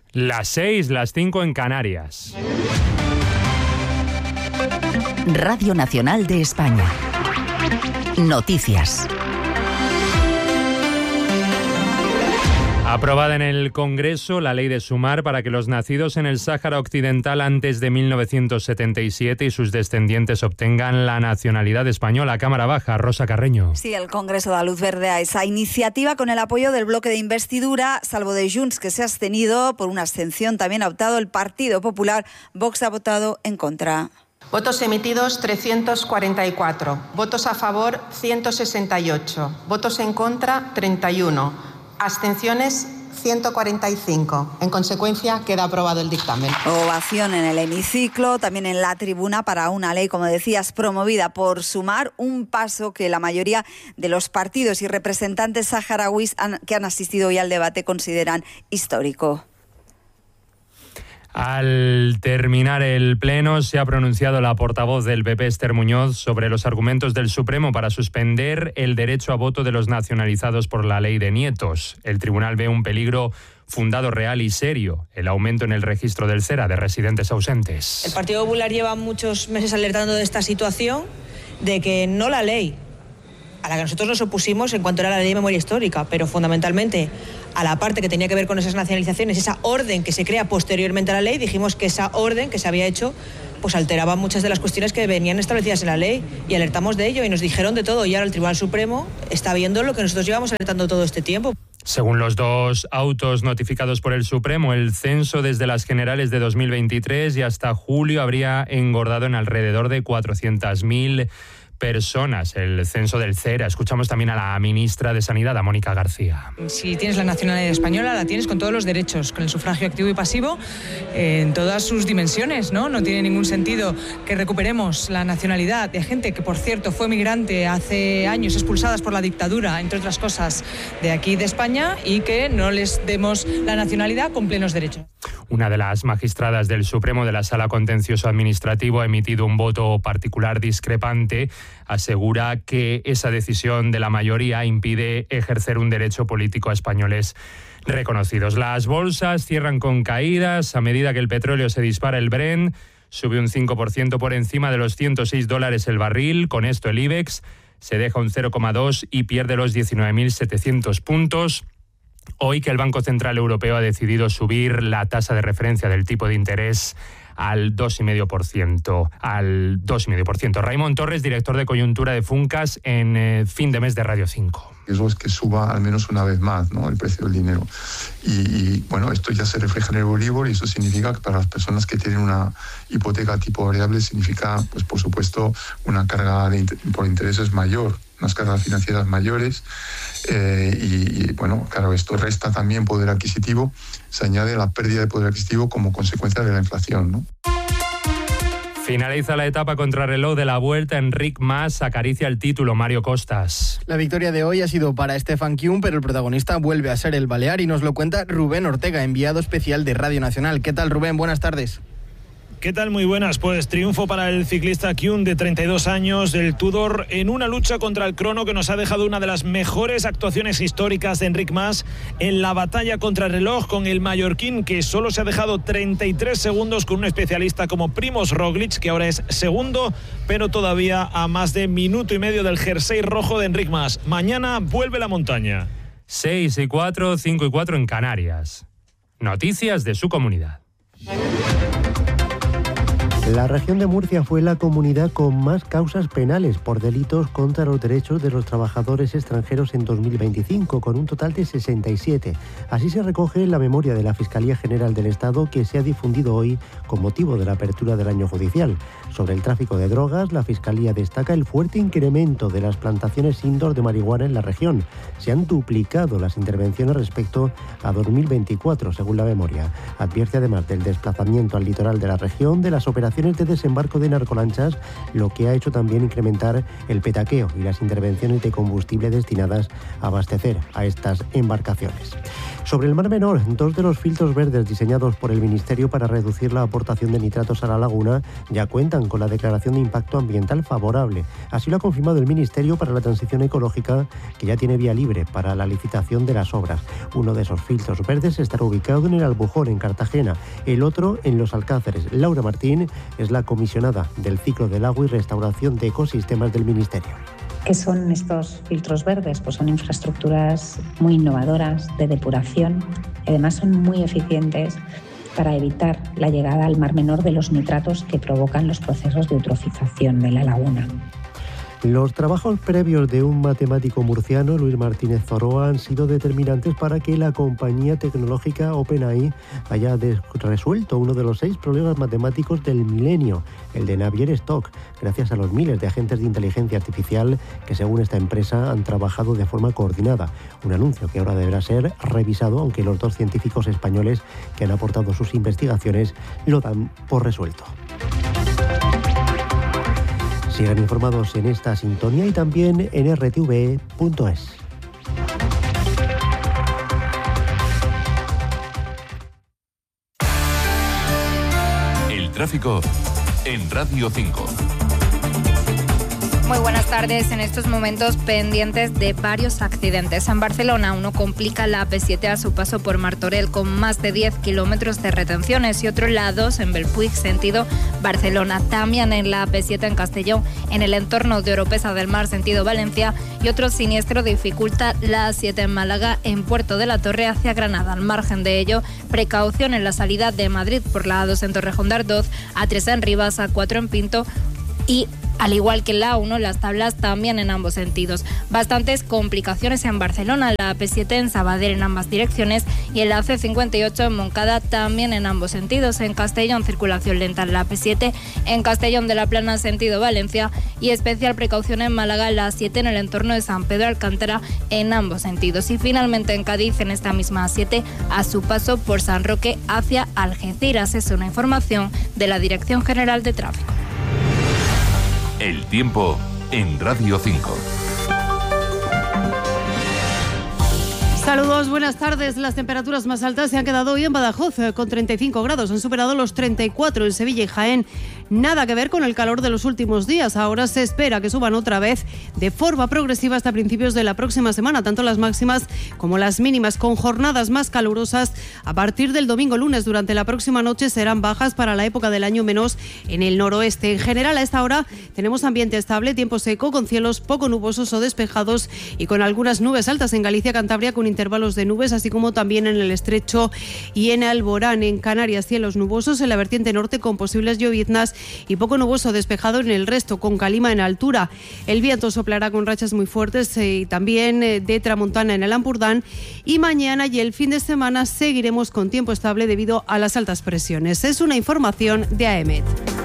Las 6, las 5 en Canarias. Radio Nacional de España. Noticias. Aprobada en el Congreso la ley de sumar para que los nacidos en el Sáhara Occidental antes de 1977 y sus descendientes obtengan la nacionalidad española. Cámara Baja, Rosa Carreño. Sí, el Congreso da luz verde a esa iniciativa con el apoyo del bloque de investidura, salvo de Junts, que se ha abstenido. Por una abstención también ha optado el Partido Popular. Vox ha votado en contra. Votos emitidos 344, votos a favor 168, votos en contra 31, abstenciones 145. En consecuencia, queda aprobado el dictamen. Ovación en el hemiciclo, también en la tribuna para una ley, como decías, promovida por Sumar, un paso que la mayoría de los partidos y representantes saharauis que han asistido hoy al debate consideran histórico. Al terminar el pleno se ha pronunciado la portavoz del PP, Esther Muñoz, sobre los argumentos del Supremo para suspender el derecho a voto de los nacionalizados por la ley de nietos. El tribunal ve un peligro fundado, real y serio: el aumento en el registro del CERA de residentes ausentes. El Partido Popular lleva muchos meses alertando de esta situación, de que no la ley a la que nosotros nos opusimos en cuanto era la ley de memoria histórica, pero fundamentalmente a la parte que tenía que ver con esas nacionalizaciones, esa orden que se crea posteriormente a la ley, dijimos que esa orden que se había hecho pues alteraba muchas de las cuestiones que venían establecidas en la ley, y alertamos de ello y nos dijeron de todo, y ahora el Tribunal Supremo está viendo lo que nosotros llevamos alertando todo este tiempo. Según los dos autos notificados por el Supremo, el censo desde las generales de 2023 y hasta julio habría engordado en alrededor de 400.000 personas, el censo del CERA. Escuchamos también a la ministra de Sanidad, a Mónica García. Si tienes la nacionalidad española, la tienes con todos los derechos, con el sufragio activo y pasivo, en todas sus dimensiones, ¿no? No tiene ningún sentido que recuperemos la nacionalidad de gente que, por cierto, fue migrante hace años, expulsadas por la dictadura, entre otras cosas, de aquí de España, y que no les demos la nacionalidad con plenos derechos. Una de las magistradas del Supremo de la Sala Contencioso Administrativo ha emitido un voto particular discrepante. Asegura que esa decisión de la mayoría impide ejercer un derecho político a españoles reconocidos. Las bolsas cierran con caídas a medida que el petróleo se dispara. El Brent sube un 5% por encima de los $106 el barril. Con esto el IBEX se deja un 0,2 y pierde los 19.700 puntos. Hoy que el Banco Central Europeo ha decidido subir la tasa de referencia del tipo de interés al 2,5%. Raimon Torres, director de coyuntura de Funcas, en Fin de Mes de Radio 5. Eso es que suba al menos una vez más, ¿no?, el precio del dinero. Y bueno, esto ya se refleja en el Euribor, y eso significa que para las personas que tienen una hipoteca tipo variable significa, pues por supuesto, una carga por intereses mayor, unas cargas financieras mayores, y bueno, claro, esto resta también poder adquisitivo. Se añade la pérdida de poder adquisitivo como consecuencia de la inflación, ¿no? Finaliza la etapa contrarreloj de la Vuelta. Enric Mas acaricia el título. Mario Costas. La victoria de hoy ha sido para Stefan Küng, pero el protagonista vuelve a ser el balear, y nos lo cuenta Rubén Ortega, enviado especial de Radio Nacional. ¿Qué tal, Rubén? Buenas tardes. ¿Qué tal? Muy buenas. Pues triunfo para el ciclista Küng, de 32 años, del Tudor, en una lucha contra el crono que nos ha dejado una de las mejores actuaciones históricas de Enric Mas en la batalla contra el reloj, con el mallorquín, que solo se ha dejado 33 segundos con un especialista como Primož Roglič, que ahora es segundo, pero todavía a más de minuto y medio del jersey rojo de Enric Mas. Mañana vuelve la montaña. 6:04, 5:04 en Canarias. Noticias de su comunidad. La región de Murcia fue la comunidad con más causas penales por delitos contra los derechos de los trabajadores extranjeros en 2025, con un total de 67. Así se recoge en la memoria de la Fiscalía General del Estado, que se ha difundido hoy con motivo de la apertura del año judicial. Sobre el tráfico de drogas, la Fiscalía destaca el fuerte incremento de las plantaciones indoor de marihuana en la región. Se han duplicado las intervenciones respecto a 2024, según la memoria. Advierte además del desplazamiento al litoral de la región, de las operaciones operaciones de desembarco de narcolanchas, lo que ha hecho también incrementar el petaqueo y las intervenciones de combustible destinadas a abastecer a estas embarcaciones. Sobre el Mar Menor, 2 de los filtros verdes diseñados por el Ministerio para reducir la aportación de nitratos a la laguna ya cuentan con la declaración de impacto ambiental favorable. Así lo ha confirmado el Ministerio para la Transición Ecológica, que ya tiene vía libre para la licitación de las obras. Uno de esos filtros verdes estará ubicado en el Albujón, en Cartagena, el otro en Los Alcáceres. Laura Martín es la comisionada del ciclo del agua y restauración de ecosistemas del Ministerio. ¿Qué son estos filtros verdes? Pues son infraestructuras muy innovadoras de depuración y además son muy eficientes para evitar la llegada al Mar Menor de los nitratos que provocan los procesos de eutrofización de la laguna. Los trabajos previos de un matemático murciano, Luis Martínez Zoroa, han sido determinantes para que la compañía tecnológica OpenAI haya resuelto uno de los 6 problemas matemáticos del milenio, el de Navier-Stokes, gracias a los miles de agentes de inteligencia artificial que, según esta empresa, han trabajado de forma coordinada. Un anuncio que ahora deberá ser revisado, aunque los 2 científicos españoles que han aportado sus investigaciones lo dan por resuelto. Sigan informados en esta sintonía y también en rtv.es. El tráfico en Radio 5. Muy buenas tardes. En estos momentos pendientes de varios accidentes. En Barcelona, uno complica la AP7 a su paso por Martorell con más de 10 kilómetros de retenciones y otro en la A2 en Belpuig, sentido Barcelona. También en la AP7 en Castellón, en el entorno de Oropesa del Mar, sentido Valencia, y otro siniestro dificulta la A7 en Málaga, en Puerto de la Torre hacia Granada. Al margen de ello, precaución en la salida de Madrid por la A2 en Torrejón de Ardoz, A3 en Rivas, A4 en Pinto y al igual que la A1, las tablas también en ambos sentidos. Bastantes complicaciones en Barcelona, la AP7 en Sabadell en ambas direcciones y el AC58 en Moncada también en ambos sentidos. En Castellón, circulación lenta en la AP7, en Castellón de la Plana sentido Valencia y especial precaución en Málaga, la A7 en el entorno de San Pedro Alcántara en ambos sentidos. Y finalmente en Cádiz, en esta misma A7, a su paso por San Roque hacia Algeciras. Es una información de la Dirección General de Tráfico. El tiempo en Radio 5. Saludos, buenas tardes. Las temperaturas más altas se han quedado hoy en Badajoz, con 35 grados. Han superado los 34 en Sevilla y Jaén. Nada que ver con el calor de los últimos días. Ahora se espera que suban otra vez de forma progresiva hasta principios de la próxima semana, tanto las máximas como las mínimas, con jornadas más calurosas a partir del domingo lunes. Durante la próxima noche serán bajas para la época del año, menos en el noroeste. En general, a esta hora tenemos ambiente estable, tiempo seco, con cielos poco nubosos o despejados y con algunas nubes altas en Galicia, Cantabria, con intervalos de nubes, así como también en el Estrecho y en Alborán. En Canarias, cielos nubosos, en la vertiente norte con posibles lloviznas y poco nuboso despejado en el resto, con calima en altura. El viento soplará con rachas muy fuertes y también de tramontana en el Ampurdán, y mañana y el fin de semana seguiremos con tiempo estable debido a las altas presiones. Es una información de AEMET.